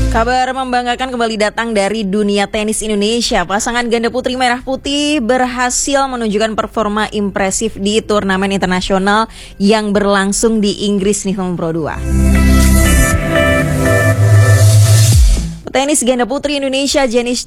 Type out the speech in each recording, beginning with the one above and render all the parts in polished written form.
Kabar membanggakan kembali datang dari dunia tenis Indonesia. Pasangan ganda putri merah putih berhasil menunjukkan performa impresif di turnamen internasional yang berlangsung di Inggris nih Pro 2. Tenis ganda putri Indonesia Janice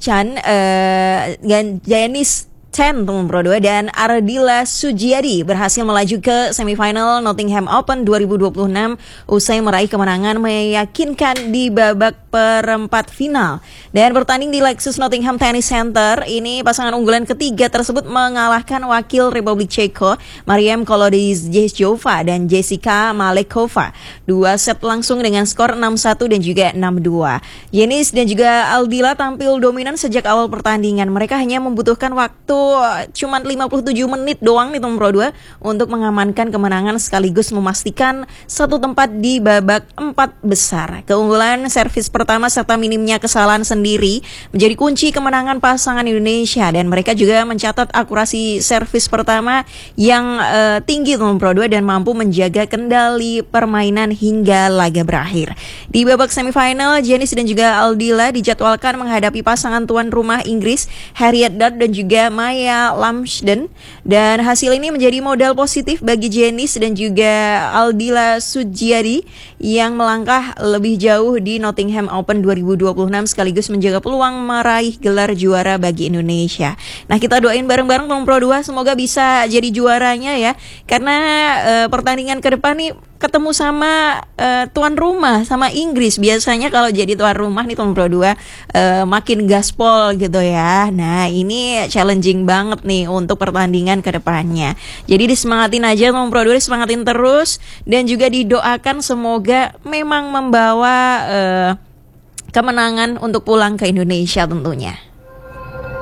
Chen Pro 2 dan Ardila Sugiadi berhasil melaju ke semifinal Nottingham Open 2026 usai meraih kemenangan meyakinkan di babak perempat final. Dan bertanding di Lexus Nottingham Tennis Center, ini pasangan unggulan ketiga tersebut mengalahkan wakil Republik Ceko Mariam Kolodijeva dan Jessica Malekova. 2 set langsung dengan skor 6-1 dan juga 6-2. Janice dan juga Ardila tampil dominan sejak awal pertandingan. Mereka hanya membutuhkan waktu cuma 57 menit doang nih Pro 2 untuk mengamankan kemenangan sekaligus memastikan satu tempat di babak 4 besar. Keunggulan servis pertama serta minimnya kesalahan sendiri menjadi kunci kemenangan pasangan Indonesia dan mereka juga mencatat akurasi servis pertama yang tinggi Pro 2 dan mampu menjaga kendali permainan hingga laga berakhir. Di babak semifinal, Janice dan juga Ardila dijadwalkan menghadapi pasangan tuan rumah Inggris Harriet Dodd dan juga Maya Lamsden, dan hasil ini menjadi modal positif bagi Janice dan juga Ardila Sugiadi yang melangkah lebih jauh di Nottingham Open 2026 sekaligus menjaga peluang meraih gelar juara bagi Indonesia. Nah, kita doain bareng-bareng Pro 2 semoga bisa jadi juaranya ya, karena pertandingan ke depan nih ketemu sama tuan rumah sama Inggris. Biasanya kalau jadi tuan rumah nih Pro 2 makin gaspol gitu ya. Nah, ini challenging banget nih untuk pertandingan ke depannya. Jadi disemangatin aja Pro 2, disemangatin terus dan juga didoakan semoga memang membawa kemenangan untuk pulang ke Indonesia tentunya.